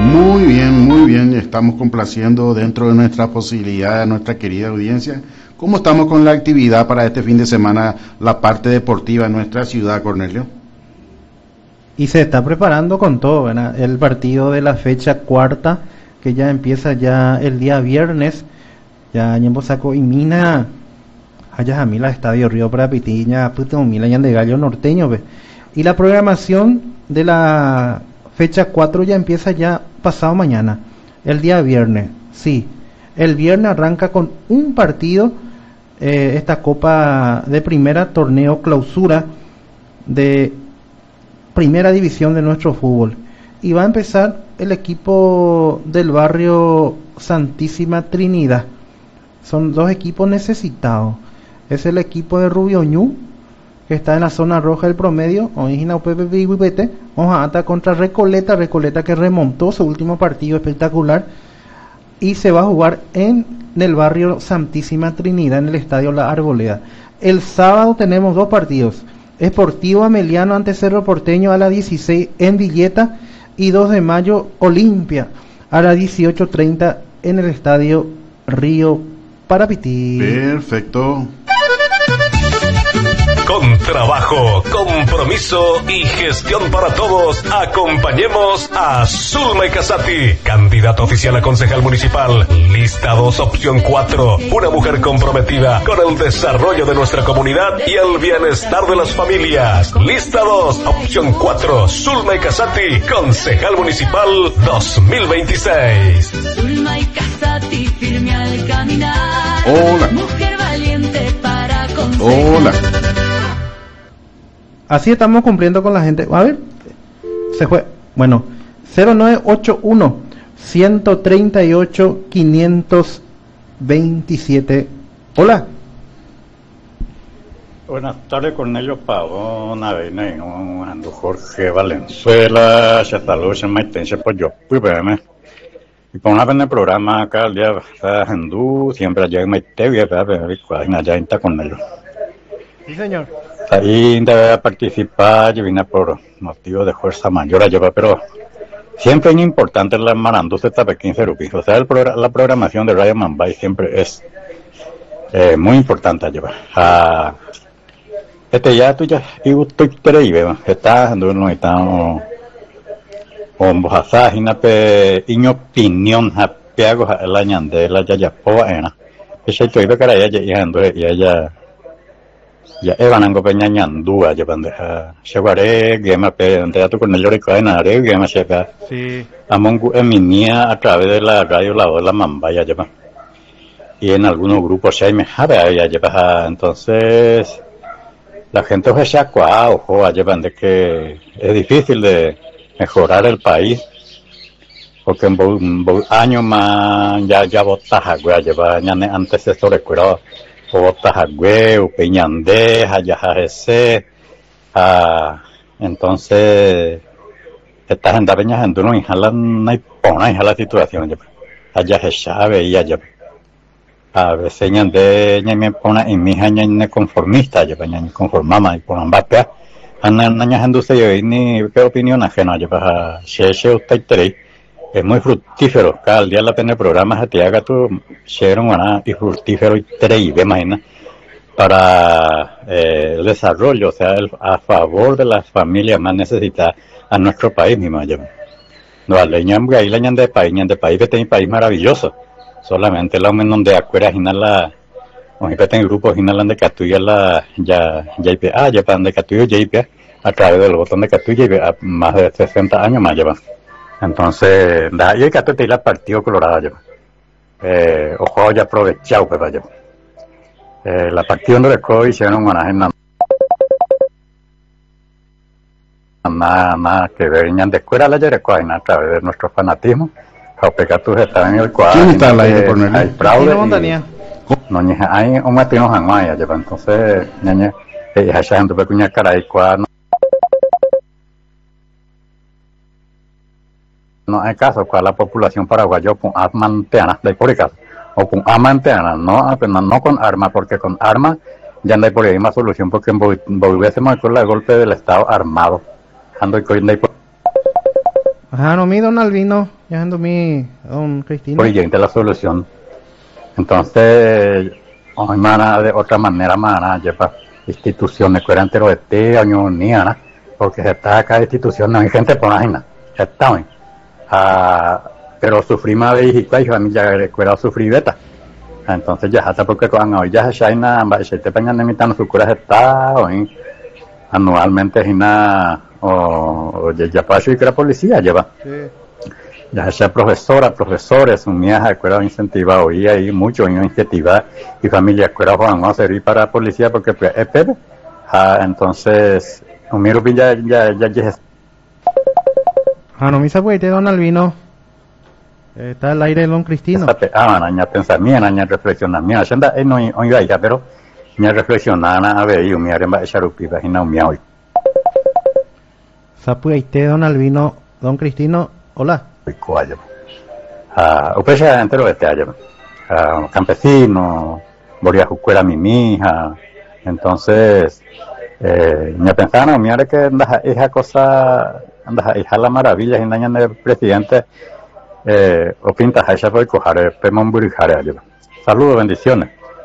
Muy bien, estamos complaciendo dentro de nuestras posibilidades a nuestra querida audiencia. ¿Cómo estamos con la actividad para este fin de semana, la parte deportiva en nuestra ciudad, Cornelio? Y se está preparando con todo, ¿verdad? El partido de la fecha cuarta, que ya empieza ya el día viernes, ya Ñembo Saco y Mina, allá a Mila, Estadio Río para Pitiña, Puto Mila, Ñan de Gallo Norteño, ¿ve? Y la programación de la fecha 4 ya empieza ya pasado mañana, el día viernes, sí. El viernes arranca con un partido, esta Copa de Primera, torneo clausura de Primera División de nuestro fútbol. Y va a empezar el equipo del barrio Santísima Trinidad. Son dos equipos necesitados. Es el equipo de Rubio Ñu, que está en la zona roja del promedio, vamos a ata contra Recoleta que remontó su último partido espectacular y se va a jugar en el barrio Santísima Trinidad, en el estadio La Arboleda. El sábado tenemos dos partidos: Sportivo Ameliano ante Cerro Porteño a las 16 en Villeta, y 2 de mayo Olimpia a las 18:30 en el estadio Río Parapití. Perfecto. Con trabajo, compromiso y gestión para todos, acompañemos a Zulma Casati, candidata oficial a concejal municipal. Lista 2, opción 4. Una mujer comprometida con el desarrollo de nuestra comunidad y el bienestar de las familias. Lista 2, opción 4. Zulma Casati, concejal municipal 2026. Zulma Casati, firme al caminar. Hola. Mujer valiente para conseguir. Hola. Así estamos cumpliendo con la gente. A ver, se fue. Bueno, 0981 138 527. Hola. Buenas tardes, Cornelio Pavón, Avena, ando Jorge Valenzuela, Chatalucha, Maitense, pues yo, y con una vez en el programa acá, el día de Hindú, siempre allá en Maite, y allá en Cornelio. Sí, señor. Ahí debe participar, yo vine por motivo de fuerza mayor allá, pero siempre es importante la Marandus de Tapequín Cerupis. O sea, la programación de Radio Mambay siempre es muy importante allá. Ya tú ya, y estoy creíble, está andando no está o bojasa, inape, iño opinión, hapiago, la ñandela, ya era. Ese estoy de cara ya y ella. Ya evanango peña ñandúa ya bandeja cheguaré gema pe ante tu con el llorico en are gema checa Sí. amongu eminia a través de la radio la ola mambaya lleva y en algunos grupos se me jabe ya lleva. Entonces la gente se chacua ojo llevan de que es difícil de mejorar el país porque en año más ya botaja lleva antecesores cuidado Otajagüe, Upeñandé, Hayajajese, entonces esta gente peña gente no inhala la situación allá se sabe y allá a veces ñandé me pone en mi año conformista ya peña conformama y ponen vapea anaña gente se ni qué opinión ajena ya para se usted tres. Es muy fructífero, cada día la pena programas te haga tu y fructífero y treíbe, imagina, para el desarrollo, o sea, a favor de las familias más necesitadas a nuestro país, mi mayor. No, ahí la de país que tiene un país maravilloso, solamente la menos de acuerdas o en grupos de Catuya ya para de Catuya a través del botón de Catuya más de 60 años más llevan. Entonces, yo que te la Partido Colorado yo. Ojo ya aprovechado pues vaya. La partido no le hicieron una más que venían de escuela la yerecoina a través de nuestro fanatismo. Jaupecatus está en el cuadro. ¿Quién está al aire por Hay fraude. No ni hay un matino jamás ya. Entonces, ñaña esa gente pecuña cara y cuadro. No hay caso con la población paraguaya con armanteana de por caso o con amanteana no con armas porque con armas ya no hay por ahí más solución porque volviésemos con el golpe del estado armado ando y Ajá, no mi don Albino, ya ando mi don Cristino. Pues ya la solución. Entonces, hoy mana de otra manera, mana, lleva instituciones que eran entero de té, año niana, porque se está acá institución, no hay gente por la está bien. Pero sufrí más de hijita y familia recuerda sufrir beta. Entonces ya hasta porque cuando hoy ya se China, se te peñan de mitad su cura está hoy anualmente China o ya pasó y que la policía lleva. Sí. Ya sea profesores, unidades de escuela incentivado y hay mucho iniciativa y familia escuela van a servir para la policía porque es pepe. Entonces, un miro ya no me sabe don Albino. Está al aire don Cristino. Naña pensar mía, naña reflexionar mía. Senda no oiga ya, pero naña reflexionar a ver y me haré echar un pipa y no me hoy. Sapuite don Albino, don Cristino, hola. Upesa entero este año. Campesino, voy a jugar a mi hija. Entonces, me pensaba, me haré que esa cosa, esa la maravilla y naña del presidente. O pintas a esa por coger pemón burjare. Saludos, bendiciones.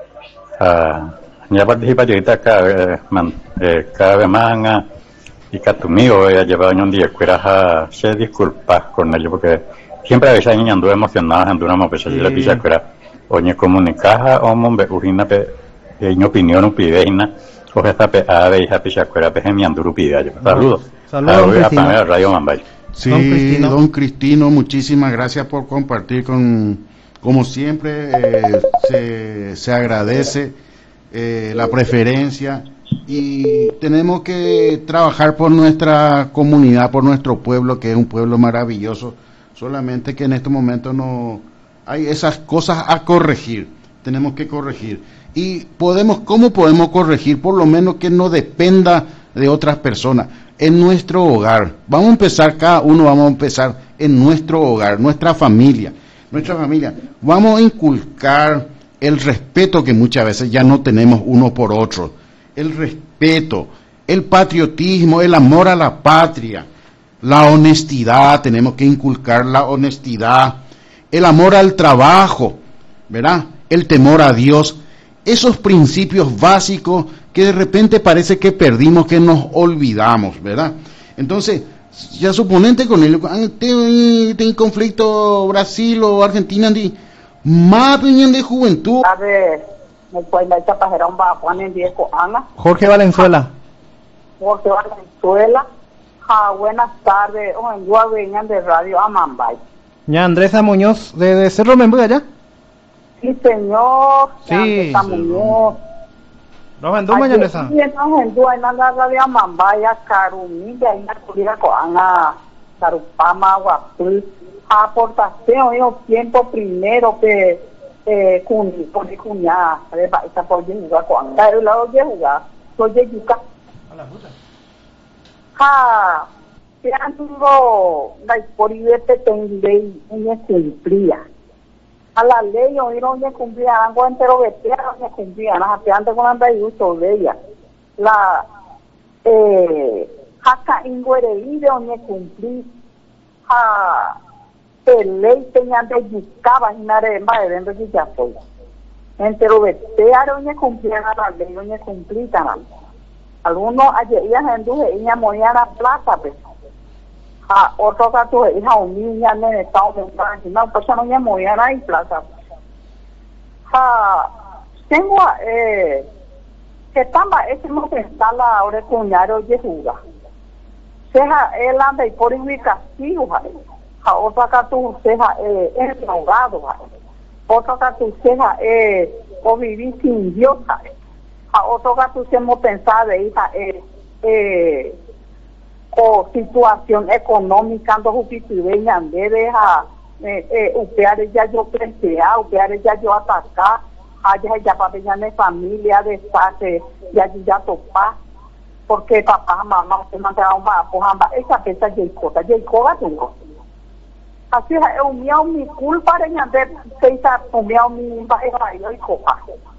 Ya participa ahorita cada vez más y que tu amigo ya lleva un día fuera se disculpas con ello porque siempre a veces ando emocionado ando una mopecha y la pisa fuera oye comunicaja o mombe urina pe en opinión upidena o esta pe a ver esa pisa fuera pe mi anduru pida. Saludos. Saludos a Radio Mambay. Sí, don Cristino, muchísimas gracias por compartir como siempre, se agradece la preferencia y tenemos que trabajar por nuestra comunidad, por nuestro pueblo, que es un pueblo maravilloso, solamente que en estos momentos no hay esas cosas a corregir, tenemos que corregir. Y ¿cómo podemos corregir? Por lo menos que no dependa de otras personas. En nuestro hogar, vamos a empezar, cada uno vamos a empezar en nuestro hogar, nuestra familia, vamos a inculcar el respeto que muchas veces ya no tenemos uno por otro, el respeto, el patriotismo, el amor a la patria, la honestidad, tenemos que inculcar la honestidad, el amor al trabajo, ¿verdad? El temor a Dios, esos principios básicos que de repente parece que perdimos, que nos olvidamos, ¿verdad? Entonces, ya suponente con el tem conflicto Brasil o Argentina, más de juventud. A ver, me puede dar tapajera un bajuan en viejo Ana. Jorge Valenzuela. Buenas tardes, o en Guaveñan de Radio Amambay. Ya Andresa Muñoz, de Cerro Membuy allá. Sí, señor. Sí. Muñoz. No vendó mañana esa. Sí, no vendó en la radio Amambaya, Carumilla, y la cultura coana, Carupama, Guapul. Aportación, yo tiempo primero que por cuñada, esa por jugar coana, el lado de jugar, soy de yuca. A la puta. Se han tuvo la historia de ley en cumplía. A la ley oíron que cumplían algo entero veteano que cumplían hasta antes con anda y uso de ella la hasta inguerelí de donde cumplí ley tenían de buscaba y nada de más de que ya fue entero veteano donde cumplían a la ley donde cumplían algunos ayer en duje y morían a plaza pues otro gato hija o niña en el estado mental no pues no me movían ahí plaza tengo que tamba ese no pensar la hora cuñaro de jugar seja él anda y por mi castigo otro gato seja enrogado otro gato seja o vivir sin Dios otro gato se hemos pensado de hija o situación económica ando jupitureña debe upear ya yo plantear upear ya yo atacar allá ya para mi familia de saque ya topar porque papá mamá se mandaron para esa pesa Jacoba tengo así es mi culpa de que se hizo mi mi y copa